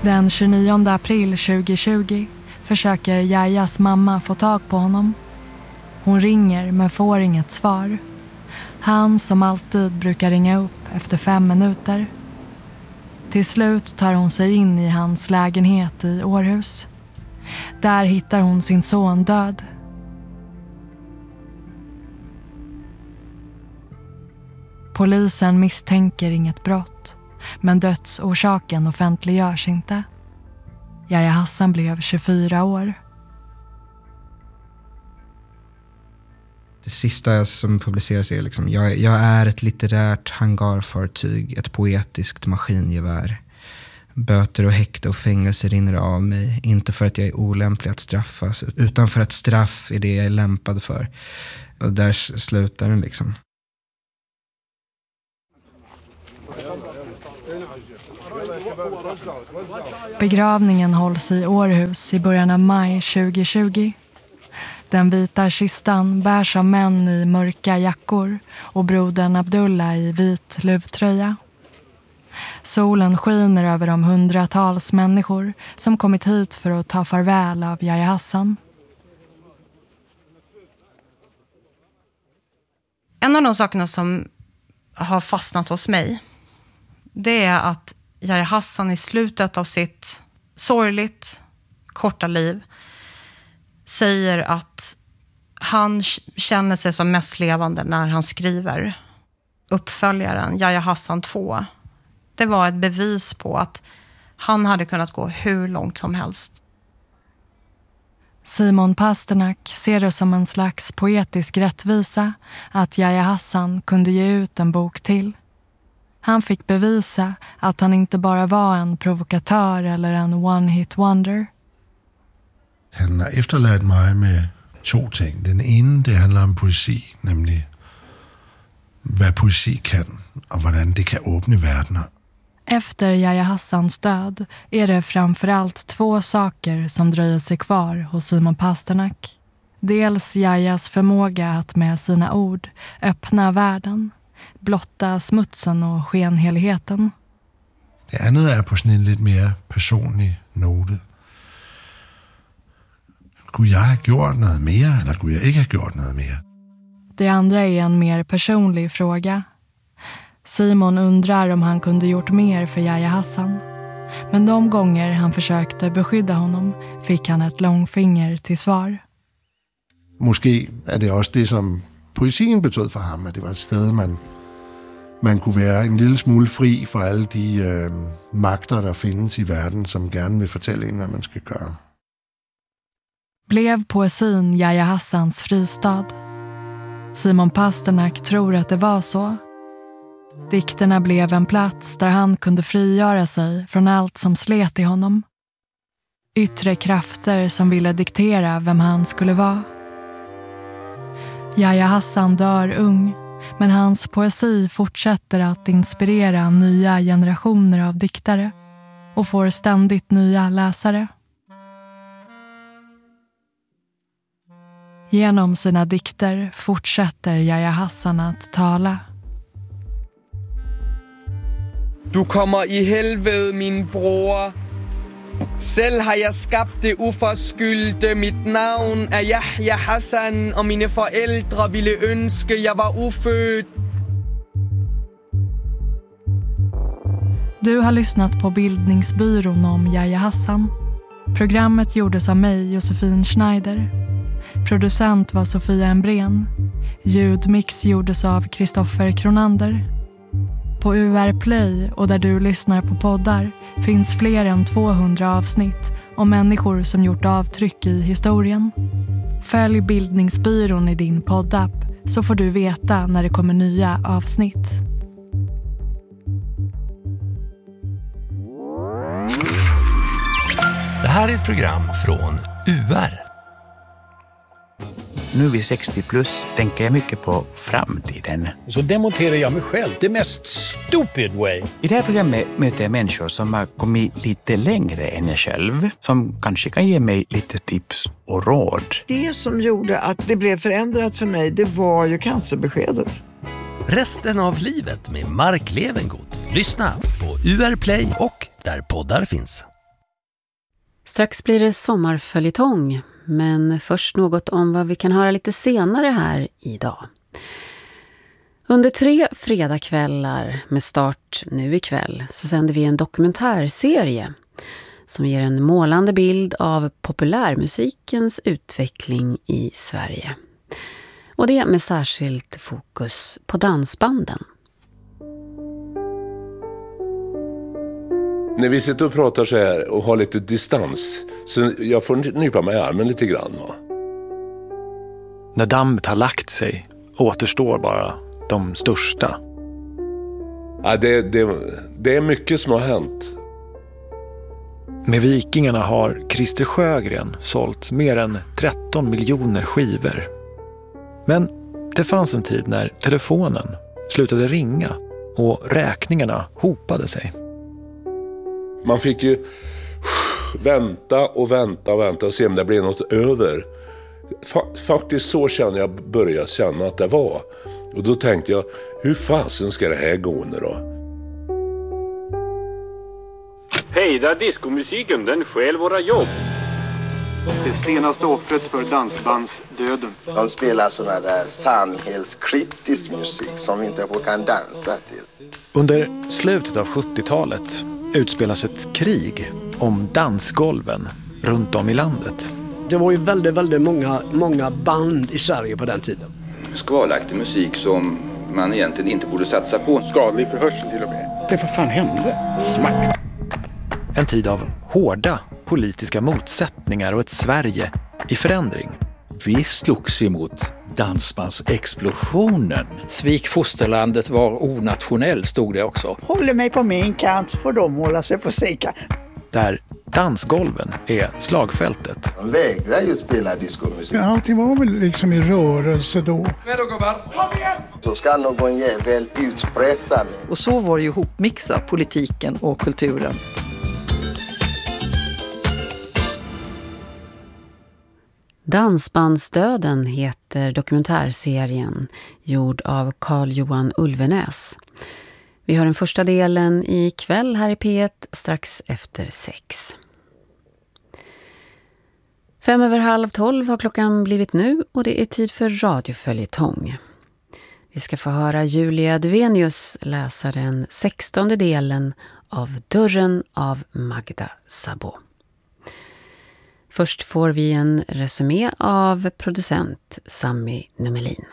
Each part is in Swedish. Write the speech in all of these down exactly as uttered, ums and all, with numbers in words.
Den tjugonionde april tjugohundratjugo försöker Jajas mamma få tag på honom. Hon ringer men får inget svar. Han som alltid brukar ringa upp efter fem minuter. Till slut tar hon sig in i hans lägenhet i Århus. Där hittar hon sin son död. Polisen misstänker inget brott, men dödsorsaken offentliggörs inte. Yahya Hassan blev tjugofyra år. Det sista som publiceras är liksom, jag, jag är ett litterärt hangarfartyg, ett poetiskt maskingevär. Böter och häkte och fängelse rinner av mig, inte för att jag är olämplig att straffas, utan för att straff är det jag är lämpad för. Och där slutar den liksom. Begravningen hålls i Århus i början av maj tjugohundratjugo. Den vita kistan bärs av män i mörka jackor och brodern Abdullah i vit luvtröja. Solen skiner över de hundratals människor som kommit hit för att ta farväl av Yahya Hassan. En av de sakerna som har fastnat hos mig, det är att Yahya Hassan i slutet av sitt sorgligt, korta liv säger att han känner sig som mest levande när han skriver uppföljaren Yahya Hassan två. Det var ett bevis på att han hade kunnat gå hur långt som helst. Simon Pasternak ser det som en slags poetisk rättvisa att Yahya Hassan kunde ge ut en bok till. Han fick bevisa att han inte bara var en provokatör eller en one-hit wonder. Han har efterladt mig med två ting. Den ena, det handlar om poesi, nämligen vad poesi kan och hur det kan öppna världen. Efter Yahya Hassans död är det framförallt två saker som dröjer sig kvar hos Simon Pasternak. Dels Yahjas förmåga att med sina ord öppna världen, blotta smutsen och skenheligheten. Det andra är på sådan en lite mer personlig note. Skulle jag ha gjort något mer eller skulle jag inte ha gjort något mer? Det andra är en mer personlig fråga. Simon undrar om han kunde gjort mer för Yahya Hassan. Men de gånger han försökte beskydda honom fick han ett långfinger till svar. Måske är det också det som poesin betød för ham, att det var ett ställe man, man kunne være en lille smule fri för alla de øh, magter, der findes i världen, som gerne vil fortælle en, hvad man skal gøre. Blev poesin Yahya Hassans fristad? Simon Pasternak tror att det var så. Dikterna blev en plats där han kunde frigöra sig från allt som slet i honom. Yttre krafter som ville diktera vem han skulle vara. Yahya Hassan dör ung, men hans poesi fortsätter att inspirera nya generationer av diktare och får ständigt nya läsare. Genom sina dikter fortsätter Yahya Hassan att tala. Du kommer i helvede, min bror. Selv har jeg skabt det uforskyldte. Mitt navn er Yahya Hassan, og mine forældre ville ønske, jeg var ufødt. Du har lyssnat på Bildningsbyrån om Yahya Hassan. Programmet gjordes av mig, Josefin Schneider. Producent var Sofia Embrén. Ljudmix gjordes av Kristoffer Kronander. På U R Play och där du lyssnar på poddar finns fler än tvåhundra avsnitt om människor som gjort avtryck i historien. Följ Bildningsbyrån i din poddapp så får du veta när det kommer nya avsnitt. Det här är ett program från U R. Nu vid sextio plus tänker jag mycket på framtiden. Så demonterar jag mig själv, det mest stupid way. I det här programmet möter jag människor som har kommit lite längre än jag själv. Som kanske kan ge mig lite tips och råd. Det som gjorde att det blev förändrat för mig, det var ju cancerbeskedet. Resten av livet med Mark Levengood. Lyssna på U R Play och där poddar finns. Strax blir det sommarföljetong, men först något om vad vi kan höra lite senare här idag. Under tre fredagskvällar med start nu ikväll så sänder vi en dokumentärserie som ger en målande bild av populärmusikens utveckling i Sverige. Och det med särskilt fokus på dansbanden. När vi sitter och pratar så här och har lite distans, så jag får nypa mig i armen lite grann. Va? När dammet har lagt sig återstår bara de största. Ja, det, det, det är mycket som har hänt. Med Vikingarna har Christer Sjögren sålt mer än tretton miljoner skivor. Men det fanns en tid när telefonen slutade ringa och räkningarna hopade sig. Man fick ju vänta och vänta och vänta och se om det blev något över. Faktiskt så känner jag började känna att det var. Och då tänkte jag, hur fasen ska det här gå nu då? Hejda diskomusiken, den stjäl våra jobb. Det senaste offret för dansbandsdöden. De spelar sådana där samhällskritisk musik som vi inte kan dansa till. Under slutet av sjuttiotalet utspelas ett krig om dansgolven runt om i landet. Det var ju väldigt, väldigt många, många band i Sverige på den tiden. Skvalaktig musik som man egentligen inte borde satsa på. Skadlig för hörseln till och med. Det vad fan hände? Smack! En tid av hårda politiska motsättningar och ett Sverige i förändring. Vi slogs emot dansbandsexplosionen. Svik fosterlandet var onationell, stod det också. Håller mig på min kant så får de hålla sig på sin kant. Där dansgolven är slagfältet. De vägrar ju spela diskomusik. Ja, allting var väl liksom i rörelse då. Men då gubbar, kom igen! Så ska någon jävel utpressa mig. Och så var det ju hopmixat, politiken och kulturen. Dansbandsdöden heter dokumentärserien, gjord av Carl-Johan Ulvenäs. Vi har den första delen i kväll här i P ett strax efter sex. Fem över halv tolv har klockan blivit nu och det är tid för radioföljetong. Vi ska få höra Julia Duvenius läsa den sextonde delen av Dörren av Magda Szabo. Först får vi en resumé av producent Sami Numelin.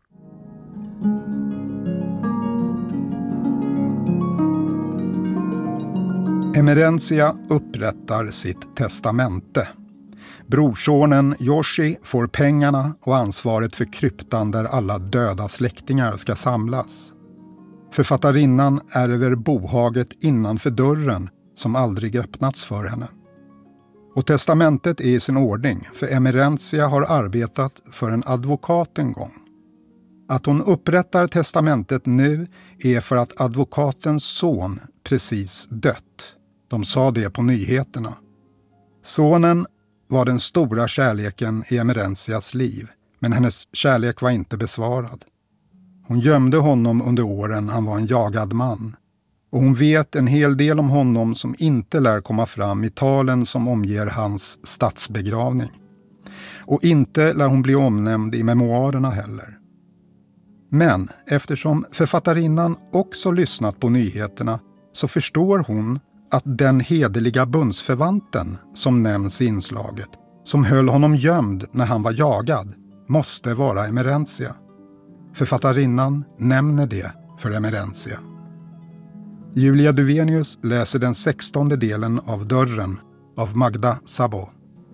Emerentia upprättar sitt testamente. Brorsonen Yoshi får pengarna och ansvaret för kryptan där alla döda släktingar ska samlas. Författarinnan ärver bohaget innanför dörren som aldrig öppnats för henne. Och testamentet är i sin ordning, för Emerentia har arbetat för en advokat en gång. Att hon upprättar testamentet nu är för att advokatens son precis dött. De sa det på nyheterna. Sonen var den stora kärleken i Emerensias liv, men hennes kärlek var inte besvarad. Hon gömde honom under åren han var en jagad man. Och hon vet en hel del om honom som inte lär komma fram i talen som omger hans statsbegravning. Och inte lär hon bli omnämnd i memoarerna heller. Men eftersom författarinnan också lyssnat på nyheterna så förstår hon att den hederliga bundsförvanten som nämns i inslaget, som höll honom gömd när han var jagad, måste vara Emerentia. Författarinnan nämner det för Emerentia. Julia Duvenius läser den sextonde delen av Dörren av Magda Szabo.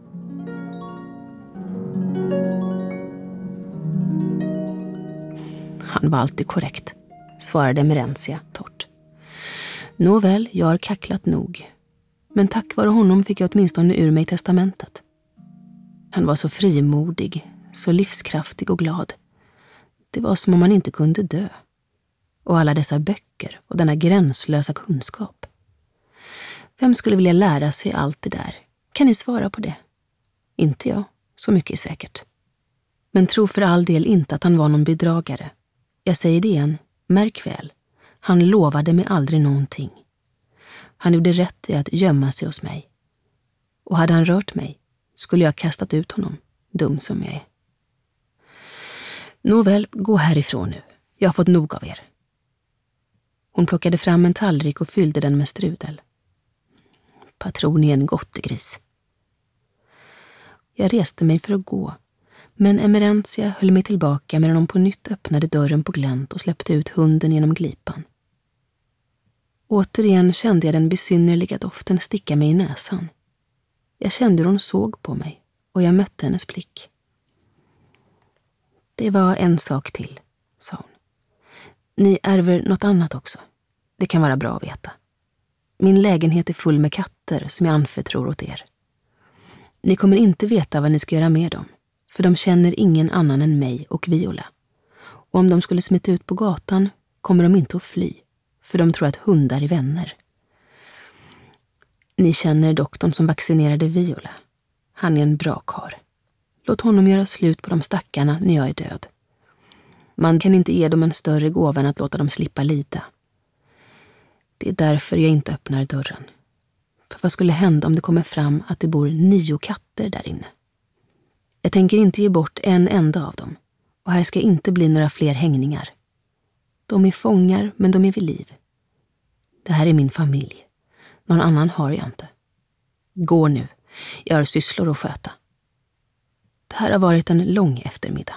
Han var alltid korrekt, svarade Emerentia torrt. Nåväl, jag har kacklat nog. Men tack vare honom fick jag åtminstone ur mig testamentet. Han var så frimodig, så livskraftig och glad. Det var som om han inte kunde dö. Och alla dessa böcker och denna gränslösa kunskap. Vem skulle vilja lära sig allt det där? Kan ni svara på det? Inte jag, så mycket är säkert. Men tro för all del inte att han var någon bedragare. Jag säger det igen, märk väl. Han lovade mig aldrig någonting. Han gjorde rätt i att gömma sig hos mig. Och hade han rört mig skulle jag kastat ut honom, dum som jag är. Nåväl, gå härifrån nu. Jag har fått nog av er. Hon plockade fram en tallrik och fyllde den med strudel. Patron är en gottegris. Jag reste mig för att gå, men Emerentia höll mig tillbaka medan hon på nytt öppnade dörren på glänt och släppte ut hunden genom glipan. Återigen kände jag den besynnerliga doften sticka mig i näsan. Jag kände hur hon såg på mig och jag mötte hennes blick. Det var en sak till, sa hon. Ni ärver något annat också. Det kan vara bra att veta. Min lägenhet är full med katter som jag anförtror åt er. Ni kommer inte veta vad ni ska göra med dem, för de känner ingen annan än mig och Viola. Och om de skulle smita ut på gatan kommer de inte att fly, för de tror att hundar är vänner. Ni känner doktorn som vaccinerade Viola. Han är en bra karl. Låt honom göra slut på de stackarna när jag är död. Man kan inte ge dem en större gåva än att låta dem slippa lida. Det är därför jag inte öppnar dörren. För vad skulle hända om det kommer fram att det bor nio katter där inne? Jag tänker inte ge bort en enda av dem. Och här ska inte bli några fler hängningar. De är fångar, men de är vid liv. Det här är min familj. Någon annan har jag inte. Gå nu. Jag har sysslor att sköta. Det här har varit en lång eftermiddag.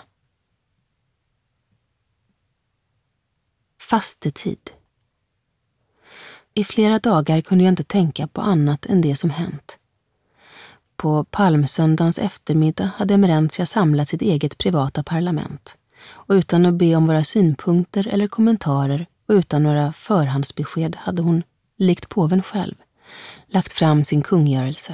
Fastetid. I flera dagar kunde jag inte tänka på annat än det som hänt. På palmsöndagens eftermiddag hade Emerentia samlat sitt eget privata parlament. Och utan att be om våra synpunkter eller kommentarer och utan några förhandsbesked hade hon, likt påven själv, lagt fram sin kungörelse.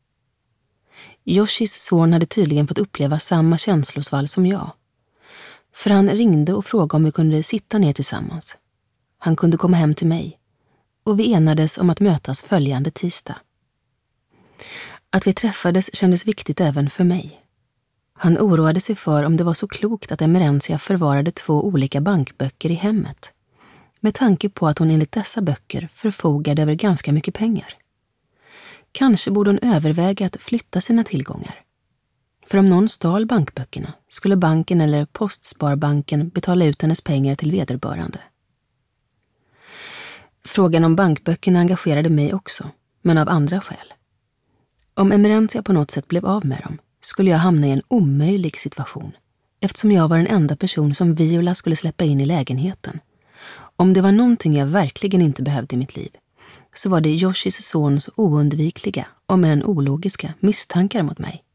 Yoshis son hade tydligen fått uppleva samma känslosvall som jag. För han ringde och frågade om vi kunde sitta ner tillsammans. Han kunde komma hem till mig. Och vi enades om att mötas följande tisdag. Att vi träffades kändes viktigt även för mig. Han oroade sig för om det var så klokt att Emerentia förvarade två olika bankböcker i hemmet. Med tanke på att hon enligt dessa böcker förfogade över ganska mycket pengar. Kanske borde hon överväga att flytta sina tillgångar. För om någon stal bankböckerna skulle banken eller postsparbanken betala ut hennes pengar till vederbörande. Frågan om bankböckerna engagerade mig också, men av andra skäl. Om Emerentia på något sätt blev av med dem skulle jag hamna i en omöjlig situation, eftersom jag var den enda person som Viola skulle släppa in i lägenheten. Om det var någonting jag verkligen inte behövde i mitt liv, så var det Yoshis sons oundvikliga, om än ologiska, misstankar mot mig.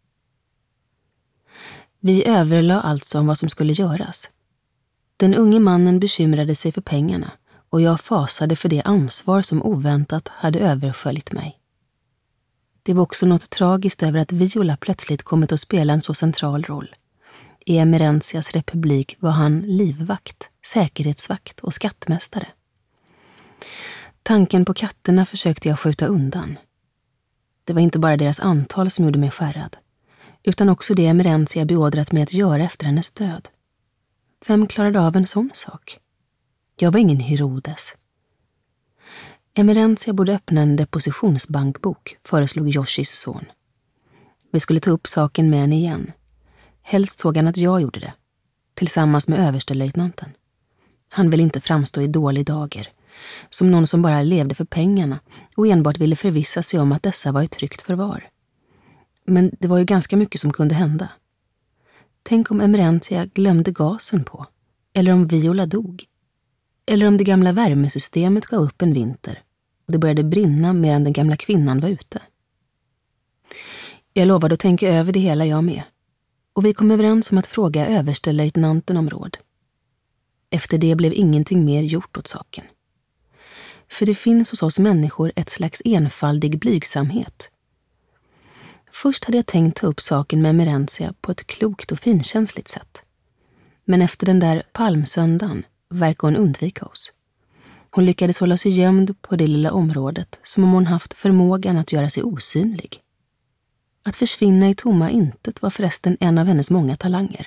Vi överlade alltså om vad som skulle göras. Den unge mannen bekymrade sig för pengarna, och jag fasade för det ansvar som oväntat hade översköljt mig. Det var också något tragiskt över att Viola plötsligt kommit att spela en så central roll. I Emerentias republik var han livvakt, säkerhetsvakt och skattmästare. Tanken på katterna försökte jag skjuta undan. Det var inte bara deras antal som gjorde mig skärrad, utan också det Emerentia beordrat mig att göra efter hennes död. Vem klarade av en sån sak? Jag var ingen Herodes. Emerentia borde öppna en depositionsbankbok, föreslog Yoshis son. Vi skulle ta upp saken med henne igen. Helst såg han att jag gjorde det, tillsammans med överstelöjtnanten. Han ville inte framstå i dålig dager, som någon som bara levde för pengarna och enbart ville förvissa sig om att dessa var i tryggt förvar. Men det var ju ganska mycket som kunde hända. Tänk om Emerentia glömde gasen på, eller om Viola dog. Eller om det gamla värmesystemet gav upp en vinter och det började brinna medan den gamla kvinnan var ute. Jag lovade att tänka över det hela jag med, och vi kom överens om att fråga överstelöjtnanten om råd. Efter det blev ingenting mer gjort åt saken. För det finns hos oss människor ett slags enfaldig blygsamhet. Först hade jag tänkt ta upp saken med Emerentia på ett klokt och finkänsligt sätt. Men efter den där palmsöndagen verkade hon undvika oss. Hon lyckades hålla sig gömd på det lilla området som om hon haft förmågan att göra sig osynlig. Att försvinna i tomma intet var förresten en av hennes många talanger.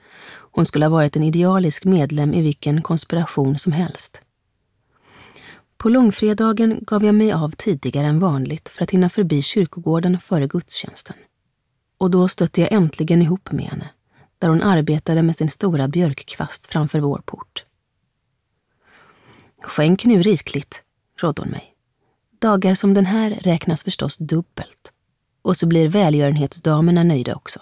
Hon skulle ha varit en idealisk medlem i vilken konspiration som helst. På långfredagen gav jag mig av tidigare än vanligt för att hinna förbi kyrkogården före gudstjänsten. Och då stötte jag äntligen ihop med henne, där hon arbetade med sin stora björkkvast framför vår port. Skänk nu rikligt, rådde hon mig. Dagar som den här räknas förstås dubbelt. Och så blir välgörenhetsdamerna nöjda också.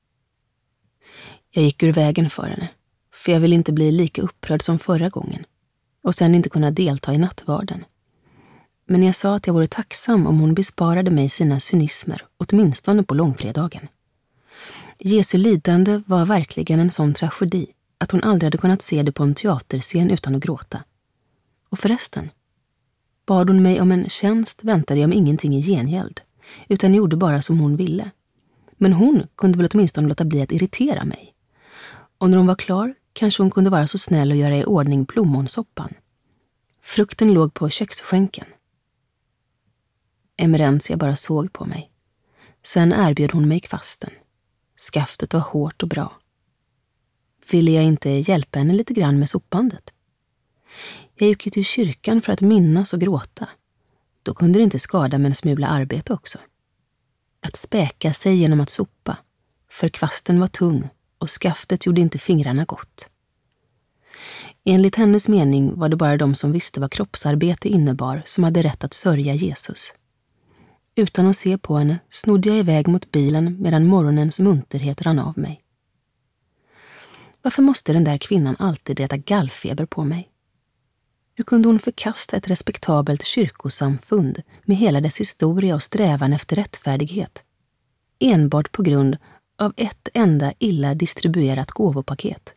Jag gick ur vägen för henne, för jag ville inte bli lika upprörd som förra gången och sen inte kunna delta i nattvarden. Men jag sa att jag vore tacksam om hon besparade mig sina cynismer, åtminstone på långfredagen. Jesu lidande var verkligen en sån tragedi att hon aldrig hade kunnat se det på en teaterscen utan att gråta. Och förresten, bad hon mig om en tjänst väntade jag om ingenting i gengäld, utan gjorde bara som hon ville. Men hon kunde väl åtminstone låta bli att irritera mig. Och när hon var klar kanske hon kunde vara så snäll och göra i ordning plommonsoppan. Frukten låg på köksskänken. Emerentia bara såg på mig. Sen erbjöd hon mig kvasten. Skaftet var hårt och bra. Ville jag inte hjälpa henne lite grann med sopbandet? Jag gick ju till kyrkan för att minnas och gråta. Då kunde det inte skada med en smula arbete också. Att späka sig genom att sopa, för kvasten var tung och skaftet gjorde inte fingrarna gott. Enligt hennes mening var det bara de som visste vad kroppsarbete innebar som hade rätt att sörja Jesus. Utan att se på henne snodde jag iväg mot bilen medan morgonens munterhet rann av mig. Varför måste den där kvinnan alltid reta gallfeber på mig? Hur kunde hon förkasta ett respektabelt kyrkosamfund med hela dess historia och strävan efter rättfärdighet? Enbart på grund av ett enda illa distribuerat gåvopaket.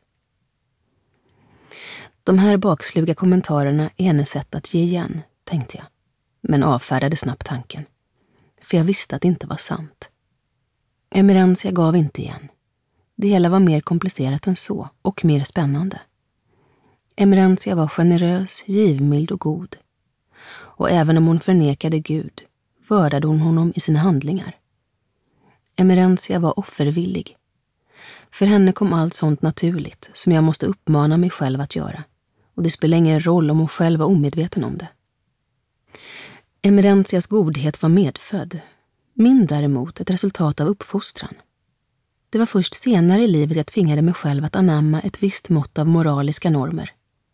De här baksluga kommentarerna är hennes sätt att ge igen, tänkte jag. Men avfärdade snabbt tanken. För jag visste att det inte var sant. Emerentia gav inte igen. Det hela var mer komplicerat än så och mer spännande. Emerentia var generös, givmild och god. Och även om hon förnekade Gud, vördade hon honom i sina handlingar. Emerentia var offervillig. För henne kom allt sånt naturligt som jag måste uppmana mig själv att göra. Och det spelar ingen roll om hon själv var omedveten om det. Emerentias godhet var medfödd. Min däremot ett resultat av uppfostran. Det var först senare i livet jag tvingade mig själv att anamma ett visst mått av moraliska normer.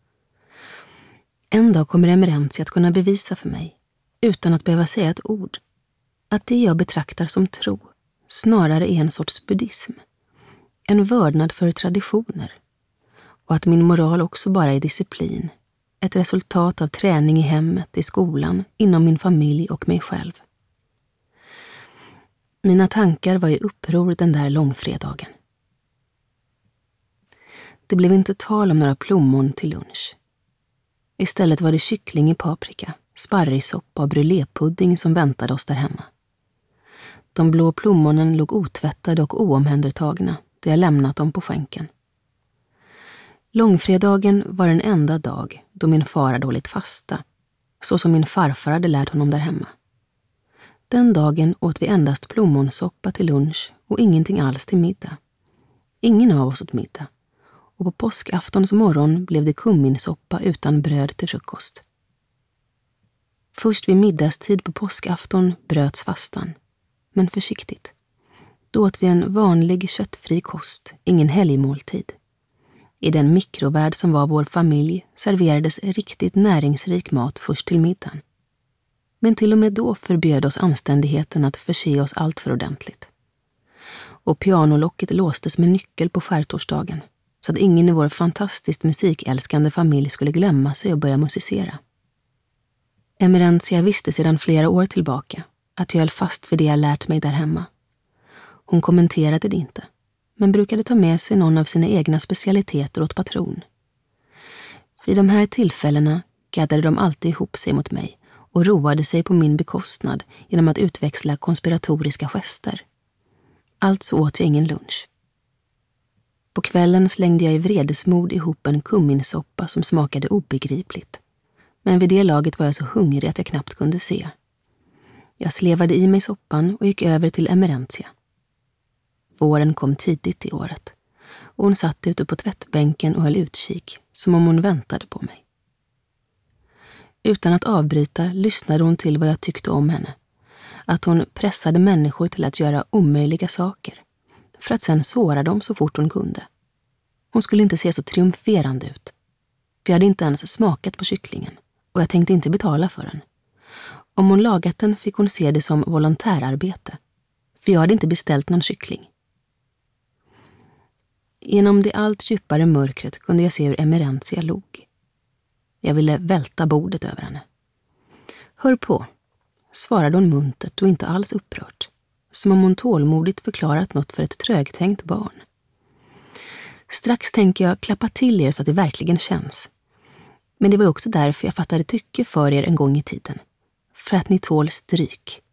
En dag kommer Emerentia att kunna bevisa för mig, utan att behöva säga ett ord, att det jag betraktar som tro snarare är en sorts buddhism. En vördnad för traditioner. Och att min moral också bara är disciplin. Ett resultat av träning i hemmet, i skolan, inom min familj och mig själv. Mina tankar var i uppror den där långfredagen. Det blev inte tal om några plommon till lunch. Istället var det kyckling i paprika, sparrisoppa och brulépudding som väntade oss där hemma. De blå plommonen låg otvättade och oomhändertagna där jag lämnat dem på skänken. Långfredagen var den enda dag då min far hade hållit fasta, så som min farfar hade lärt honom där hemma. Den dagen åt vi endast plommonsoppa till lunch och ingenting alls till middag. Ingen av oss åt middag. Och på påskaftons morgon blev det kumminsoppa utan bröd till frukost. Först vid middagstid på påskafton bröts fastan, men försiktigt. Då åt vi en vanlig köttfri kost, ingen helgmåltid. I den mikrovärld som var vår familj serverades riktigt näringsrik mat först till middagen. Men till och med då förbjöd oss anständigheten att förse oss allt för ordentligt. Och pianolocket låstes med nyckel på skärtorsdagen, så att ingen i vår fantastiskt musikälskande familj skulle glömma sig och börja musicera. Emerentia visste sedan flera år tillbaka att jag höll fast vid det jag lärt mig där hemma. Hon kommenterade det inte, men brukade ta med sig någon av sina egna specialiteter åt patron. Vid de här tillfällena gaddade de alltid ihop sig mot mig och roade sig på min bekostnad genom att utväxla konspiratoriska gester. Alltså åt jag ingen lunch. På kvällen slängde jag i vredesmod ihop en kumminsoppa som smakade obegripligt. Men vid det laget var jag så hungrig att jag knappt kunde se. Jag slevade i mig soppan och gick över till Emerentia. Våren kom tidigt i året och hon satt ute på tvättbänken och höll utkik som om hon väntade på mig. Utan att avbryta lyssnade hon till vad jag tyckte om henne. Att hon pressade människor till att göra omöjliga saker, för att sen såra dem så fort hon kunde. Hon skulle inte se så triumferande ut. För jag hade inte ens smakat på kycklingen, och jag tänkte inte betala för den. Om hon lagat den fick hon se det som volontärarbete, för jag hade inte beställt någon kyckling. Genom det allt djupare mörkret kunde jag se hur Emerentia log. Jag ville välta bordet över henne. Hör på, svarade hon muntert och inte alls upprört, som om hon tålmodigt förklarat något för ett trögtänkt barn. Strax tänker jag klappa till er så att det verkligen känns. Men det var också därför jag fattade tycke för er en gång i tiden. För att ni tål stryk,